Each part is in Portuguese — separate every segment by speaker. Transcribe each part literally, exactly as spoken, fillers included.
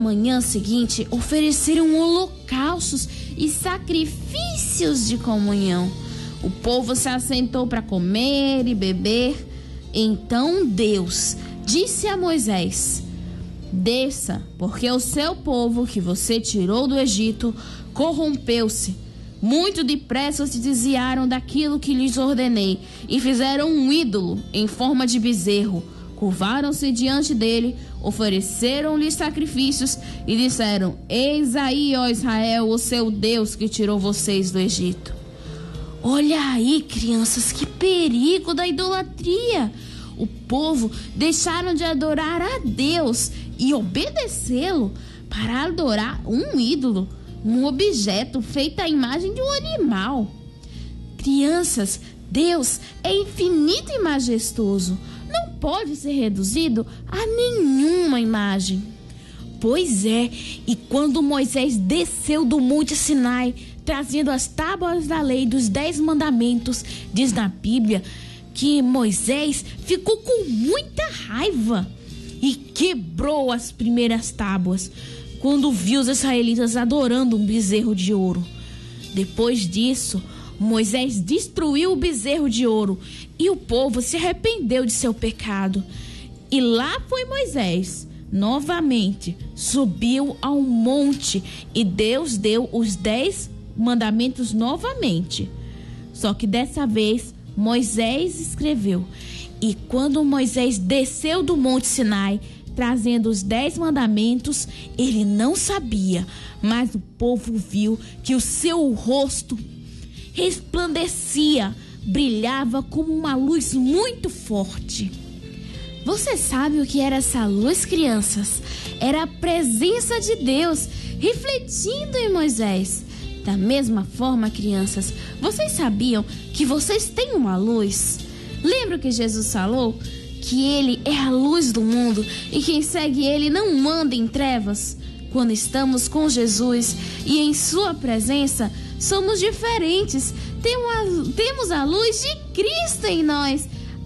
Speaker 1: manhã seguinte, ofereceram holocaustos e sacrifícios de comunhão. O povo se assentou para comer e beber. Então Deus disse a Moisés: desça, porque o seu povo que você tirou do Egito corrompeu-se. Muito depressa se desviaram daquilo que lhes ordenei e fizeram um ídolo em forma de bezerro. Curvaram-se diante dele, ofereceram-lhe sacrifícios e disseram: eis aí, ó Israel, o seu Deus que tirou vocês do Egito. Olha aí, crianças, que perigo da idolatria! O povo deixaram de adorar a Deus e obedecê-lo para adorar um ídolo, um objeto feito à imagem de um animal. Crianças, Deus é infinito e majestoso. Não pode ser reduzido a nenhuma imagem. Pois é, e quando Moisés desceu do Monte Sinai, trazendo as tábuas da lei dos dez mandamentos, diz na Bíblia que Moisés ficou com muita raiva e quebrou as primeiras tábuas quando viu os israelitas adorando um bezerro de ouro. Depois disso, Moisés destruiu o bezerro de ouro e o povo se arrependeu de seu pecado. E lá foi Moisés, novamente, subiu ao monte e Deus deu os dez mandamentos novamente. Só que dessa vez Moisés escreveu. E quando Moisés desceu do Monte Sinai, trazendo os dez mandamentos, ele não sabia, mas o povo viu que o seu rosto resplandecia, brilhava como uma luz muito forte. Você sabe o que era essa luz, crianças? Era a presença de Deus refletindo em Moisés. Da mesma forma, crianças, vocês sabiam que vocês têm uma luz? Lembra que Jesus falou que ele é a luz do mundo e quem segue ele não anda em trevas? Quando estamos com Jesus e em sua presença, somos diferentes. Temos a luz de Cristo em nós.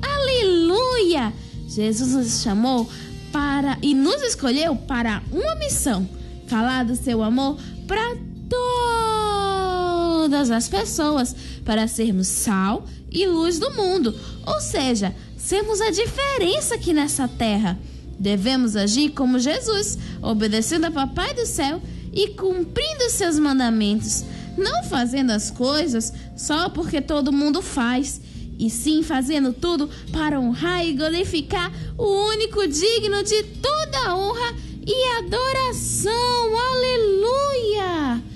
Speaker 1: Aleluia! Jesus nos chamou para e nos escolheu para uma missão: falar do seu amor para todas as pessoas, para sermos sal e luz do mundo, ou seja, sermos a diferença aqui nessa terra. Devemos agir como Jesus, obedecendo a Papai do Céu e cumprindo seus mandamentos, não fazendo as coisas só porque todo mundo faz, e sim fazendo tudo para honrar e glorificar o único digno de toda honra e adoração. Aleluia!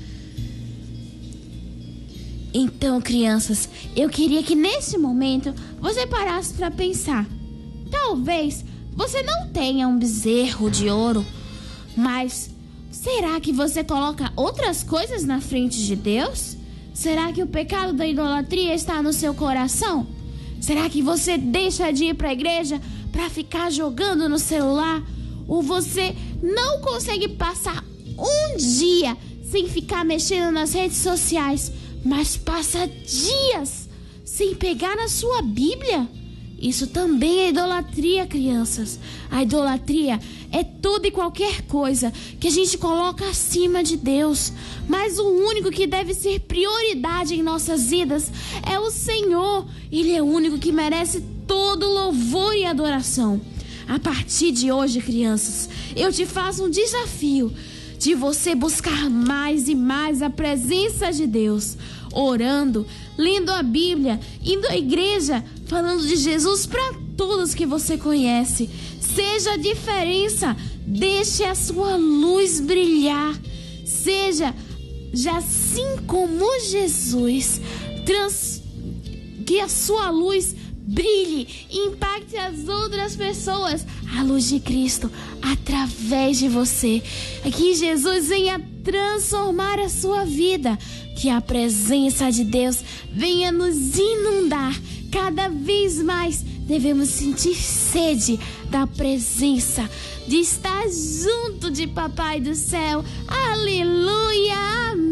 Speaker 1: Então, crianças, eu queria que nesse momento você parasse para pensar. Talvez você não tenha um bezerro de ouro, mas será que você coloca outras coisas na frente de Deus? Será que o pecado da idolatria está no seu coração? Será que você deixa de ir para a igreja para ficar jogando no celular? Ou você não consegue passar um dia sem ficar mexendo nas redes sociais, mas passa dias sem pegar na sua Bíblia? Isso também é idolatria, crianças. A idolatria é toda e qualquer coisa que a gente coloca acima de Deus. Mas o único que deve ser prioridade em nossas vidas é o Senhor. Ele é o único que merece todo louvor e adoração. A partir de hoje, crianças, eu te faço um desafio de você buscar mais e mais a presença de Deus, orando, lendo a Bíblia, indo à igreja, falando de Jesus para todos que você conhece. Seja a diferença, deixe a sua luz brilhar. Seja já assim como Jesus, trans, que a sua luz brilhe e impacte as outras pessoas, a luz de Cristo através de você. Que Jesus venha transformar a sua vida, que a presença de Deus venha nos inundar. Cada vez mais devemos sentir sede da presença, de estar junto de Papai do Céu. Aleluia, amém.